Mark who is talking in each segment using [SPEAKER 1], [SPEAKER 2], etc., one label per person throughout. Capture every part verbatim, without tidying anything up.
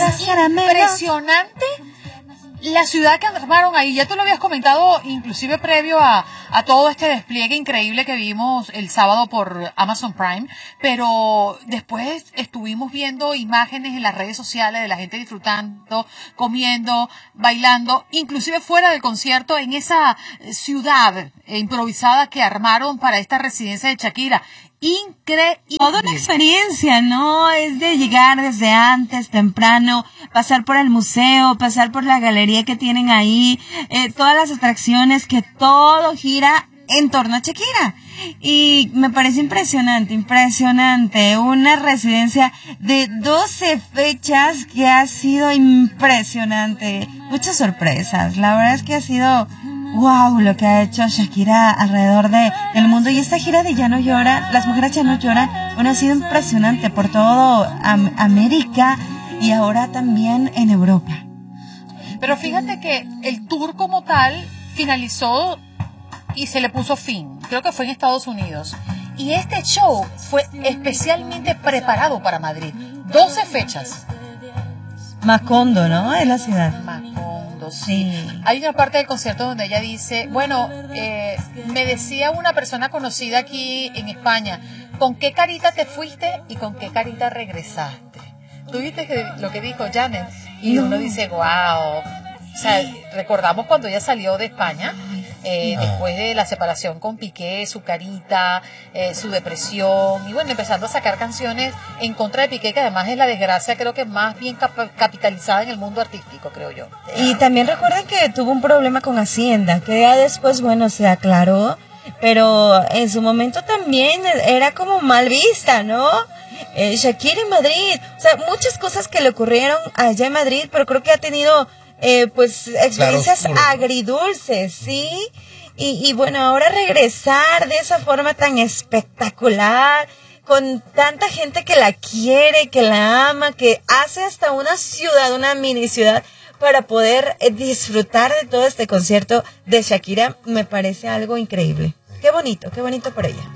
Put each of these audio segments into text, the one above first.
[SPEAKER 1] es impresionante la ciudad que armaron ahí. Ya tú lo habías comentado, inclusive previo a, a todo este despliegue increíble que vimos el sábado por Amazon Prime, pero después estuvimos viendo imágenes en las redes sociales de la gente disfrutando, comiendo, bailando, inclusive fuera del concierto en esa ciudad improvisada que armaron para esta residencia de Shakira. Increíble.
[SPEAKER 2] Toda una experiencia, ¿no? Es de llegar desde antes, temprano, pasar por el museo, pasar por la galería que tienen ahí, eh, todas las atracciones, que todo gira en torno a Shakira. Y me parece impresionante, impresionante. Una residencia de doce fechas que ha sido impresionante. Muchas sorpresas. La verdad es que ha sido... wow, lo que ha hecho Shakira alrededor de el mundo. Y esta gira de Ya No Llora, Las Mujeres Ya No Lloran, bueno, ha sido impresionante por todo um, América y ahora también en Europa.
[SPEAKER 1] Pero fíjate que el tour como tal finalizó y se le puso fin. Creo que fue en Estados Unidos. Y este show fue especialmente preparado para Madrid. doce fechas.
[SPEAKER 2] Macondo, ¿no? Es la ciudad.
[SPEAKER 1] Macondo, sí. Hay una parte del concierto donde ella dice, bueno, eh, me decía una persona conocida aquí en España, ¿con qué carita te fuiste y con qué carita regresaste? ¿Tú viste lo que dijo Janet? Y no. Uno dice, wow. O sea, recordamos cuando ella salió de España, eh, no. después de la separación con Piqué, su carita, eh, su depresión, y bueno, empezando a sacar canciones en contra de Piqué, que además es la desgracia, creo que más bien cap- capitalizada en el mundo artístico, creo yo.
[SPEAKER 2] Y también recuerden que tuvo un problema con Hacienda, que ya después, bueno, se aclaró, pero en su momento también era como mal vista, ¿no? Eh, Shakira en Madrid, o sea, muchas cosas que le ocurrieron allá en Madrid, pero creo que ha tenido... Eh, pues experiencias claro, agridulces, ¿sí? Y, y bueno, ahora regresar de esa forma tan espectacular, con tanta gente que la quiere, que la ama, que hace hasta una ciudad, una mini ciudad, para poder eh, disfrutar de todo este concierto de Shakira, me parece algo increíble. Qué bonito, qué bonito por ella.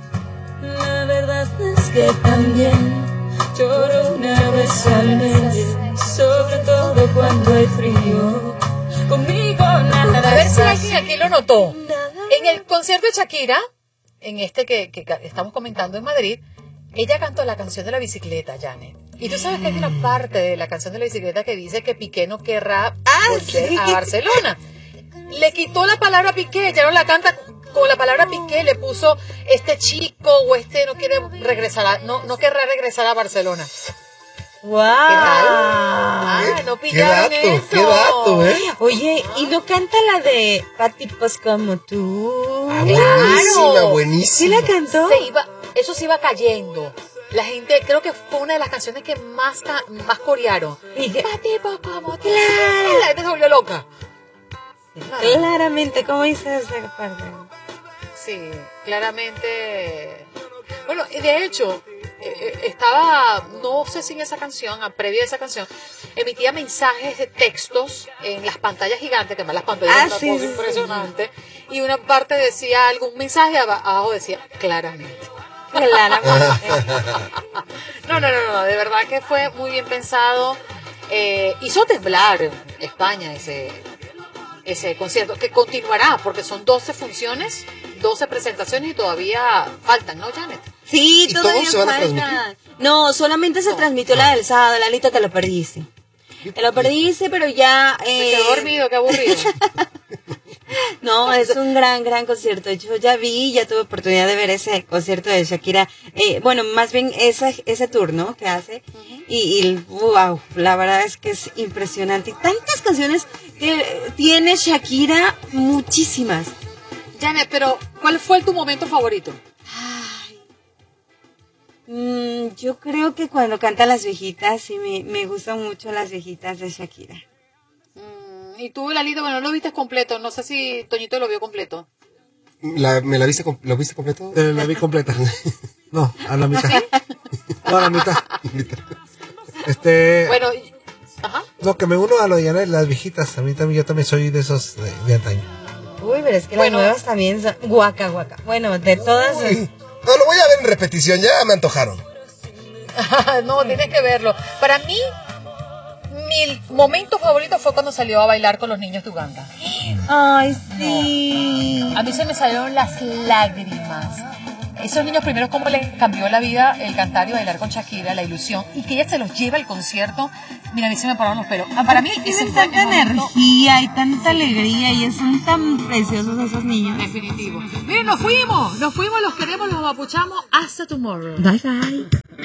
[SPEAKER 3] La verdad es que también lloro una vez al mes, sobre todo cuando hay frío. Conmigo nada.
[SPEAKER 1] A ver si alguien aquí lo notó. En el concierto de Shakira, en este que, que estamos comentando en Madrid, ella cantó la canción de la bicicleta, Janet. Y tú sabes que hay una parte de la canción de la bicicleta que dice que Piqué no querrá
[SPEAKER 2] ah,
[SPEAKER 1] volver
[SPEAKER 2] sí.
[SPEAKER 1] a Barcelona. Le quitó la palabra Piqué, ya no la canta con la palabra Piqué, le puso este chico o este no quiere regresar, a, no, no querrá regresar a Barcelona.
[SPEAKER 2] ¡Wow!
[SPEAKER 1] ¿Qué tal? Ah, no pillaron
[SPEAKER 4] qué dato,
[SPEAKER 1] eso.
[SPEAKER 4] Qué dato, ¿eh?
[SPEAKER 2] Oye, ¿y no canta la de Patipos como tú?
[SPEAKER 4] Ah, buenísima, buenísima.
[SPEAKER 2] ¿Sí la cantó?
[SPEAKER 1] Se iba, eso se iba cayendo. La gente, creo que fue una de las canciones que más, más corearon.
[SPEAKER 2] Y que,
[SPEAKER 1] Patipos como tú. Claro. La gente se volvió loca.
[SPEAKER 2] Claro. Claramente, ¿cómo dice esa parte?
[SPEAKER 1] Sí, claramente. Bueno, de hecho, eh, estaba, no sé si en esa canción, previa a esa canción, emitía mensajes de textos en las pantallas gigantes, que además las pantallas
[SPEAKER 2] ah,
[SPEAKER 1] son
[SPEAKER 2] sí, sí,
[SPEAKER 1] impresionantes, sí. Y una parte decía algún mensaje, abajo decía claramente.
[SPEAKER 2] Claramente.
[SPEAKER 1] no, no, no, no, de verdad que fue muy bien pensado. Eh, hizo temblar España ese... ese concierto, que continuará, porque son doce funciones, doce presentaciones y todavía faltan, ¿no, Janet?
[SPEAKER 2] Sí,
[SPEAKER 4] ¿Y
[SPEAKER 2] todavía
[SPEAKER 4] todos se van a
[SPEAKER 2] faltan.
[SPEAKER 4] transmitir?
[SPEAKER 2] No, solamente se no. transmitió la del sábado, Lalita, te lo perdiste. Te lo perdiste, pero ya... Eh...
[SPEAKER 1] Me quedé dormido, qué aburrido.
[SPEAKER 2] No, es un gran, gran concierto. Yo ya vi, ya tuve oportunidad de ver ese concierto de Shakira. Eh, bueno, más bien ese, ese tour, ¿no? Que hace. Uh-huh. Y, y, wow, la verdad es que es impresionante. Y tantas canciones que tiene Shakira, muchísimas.
[SPEAKER 1] Janet, pero ¿cuál fue tu momento favorito?
[SPEAKER 2] Ay, mmm, yo creo que cuando canta Las Viejitas, sí, me, me gustan mucho Las Viejitas de Shakira.
[SPEAKER 1] Y tú, Lalito, bueno, no lo viste completo. No sé si Toñito lo vio completo.
[SPEAKER 4] La, ¿Me la viste, lo viste completo?
[SPEAKER 5] Eh, la vi completa. No, a la mitad.
[SPEAKER 1] ¿Sí?
[SPEAKER 5] No, a la mitad. Este...
[SPEAKER 1] Bueno, ajá.
[SPEAKER 5] No, que me uno a lo de Janet, las viejitas. A mí también, yo también soy de esos de, de antaño.
[SPEAKER 2] Uy, pero es que
[SPEAKER 1] bueno,
[SPEAKER 2] las nuevas también son guaca, guaca. Bueno, de todas...
[SPEAKER 4] Uy, no, lo voy a ver en repetición, ya me antojaron.
[SPEAKER 1] No, tienes que verlo. Para mí... mi momento favorito fue cuando salió a bailar con los niños de Uganda.
[SPEAKER 2] Ay, sí.
[SPEAKER 1] A mí se me salieron las lágrimas. Esos niños primero cómo les cambió la vida el cantar y bailar con Shakira, la ilusión, y que ella se los lleva al concierto. Mira, a mí se me pararon los pelos. Ah, para mí
[SPEAKER 2] Tienen tanta energía y tanta alegría y son tan preciosos esos niños.
[SPEAKER 1] Definitivo. Miren, nos fuimos, nos fuimos, los queremos, los apapuchamos. Hasta tomorrow.
[SPEAKER 2] Bye, bye.